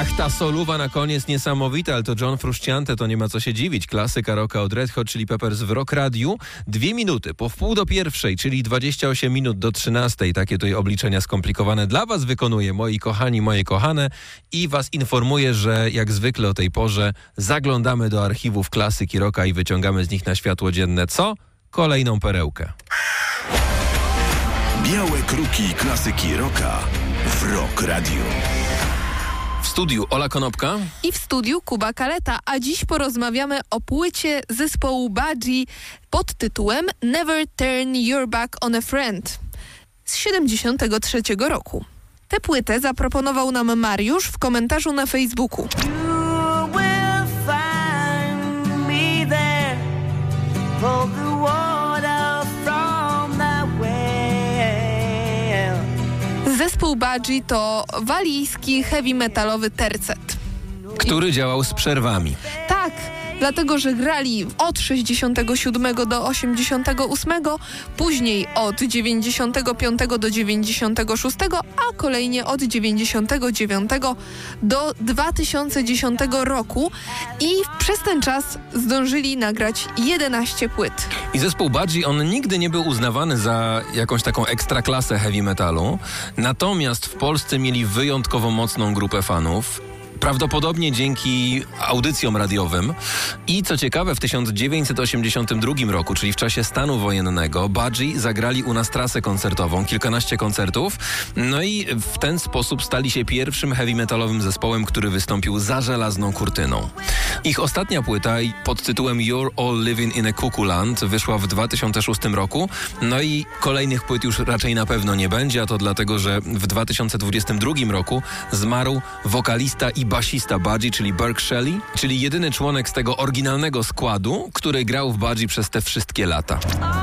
Ach, ta soluwa na koniec niesamowita, ale to John Frusciante, to nie ma co się dziwić. Klasyka rocka od Red Hot Chili Peppers w Rock Radiu. 2 minuty po wpół do pierwszej, czyli 28 minut do 13. Takie tutaj obliczenia skomplikowane dla was wykonuję, moi kochani, moje kochane, i was informuję, że jak zwykle o tej porze zaglądamy do archiwów klasyki rocka i wyciągamy z nich na światło dzienne co? Kolejną perełkę. Białe kruki klasyki rocka w Rock Radio. W studiu Ola Konopka i w studiu Kuba Kaleta, a dziś porozmawiamy o płycie zespołu Budgie pod tytułem Never Turn Your Back on a Friend z 73 roku. Tę płytę zaproponował nam Mariusz w komentarzu na Facebooku. Zespół Budgie to walijski heavy metalowy tercet, który działał z przerwami. Tak, dlatego że grali od 67 do 88, później od 95 do 96, a kolejnie od 99 do 2010 roku i przez ten czas zdążyli nagrać 11 płyt. I zespół Budgie, on nigdy nie był uznawany za jakąś taką ekstraklasę heavy metalu, natomiast w Polsce mieli wyjątkowo mocną grupę fanów. Prawdopodobnie dzięki audycjom radiowym. I co ciekawe, w 1982 roku, czyli w czasie stanu wojennego, Budgie zagrali u nas trasę koncertową, kilkanaście koncertów. No i w ten sposób stali się pierwszym heavy metalowym zespołem, który wystąpił za żelazną kurtyną. Ich ostatnia płyta pod tytułem You're All Living in a Cuckoo Land wyszła w 2006 roku. No i kolejnych płyt już raczej na pewno nie będzie, a to dlatego, że w 2022 roku zmarł wokalista i basista Budgie, czyli Burke Shelley, czyli jedyny członek z tego oryginalnego składu, który grał w Budgie przez te wszystkie lata.